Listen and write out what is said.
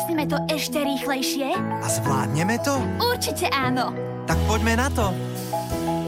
Zvládneme to ešte rýchlejšie? A zvládneme to? Určite áno. Tak poďme na to.